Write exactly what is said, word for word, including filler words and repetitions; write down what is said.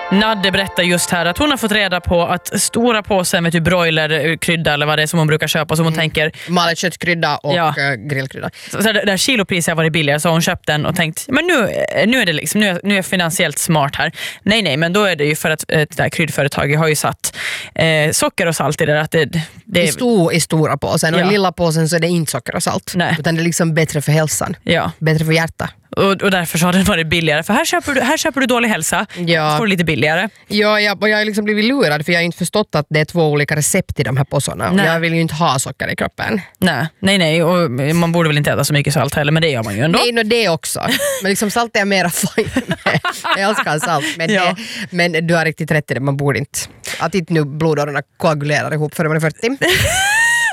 Nadde berättar just här att hon har fått reda på att stora påsen med typ broilerkrydda eller vad det är som hon brukar köpa, som hon mm. tänker malet köttkrydda och ja. grillkrydda. Så, så där, där kilopriset har varit billigare, så hon köpt den och tänkt, men nu, nu är det liksom, nu är, nu är jag finansiellt smart här. Nej, nej, men då är det ju för att det där kryddföretaget har ju satt eh, socker och salt i det. Att det, det är... I, stor, I stora påsen och ja. i lilla påsen så är det inte socker och salt. Nej. Utan det är liksom bättre för hälsan. Ja. Bättre för hjärta. Och, och därför så har den varit billigare. För här köper du, här köper du dålig hälsa. Ja. Får du lite billigare. Ja, jag, och jag har liksom blivit lurad för jag har inte förstått att det är två olika recept i de här påsarna. Och jag vill ju inte ha socker i kroppen. Nej, nej, nej. Och man borde väl inte äta så mycket salt heller, men det gör man ju ändå. Nej, no, det också. Men liksom salt är jag mera fine med. Jag älskar salt. Men, ja. det, men du har riktigt rätt i det, man borde inte. Att inte nu blodårorna koagulerar ihop för man är fyrtio.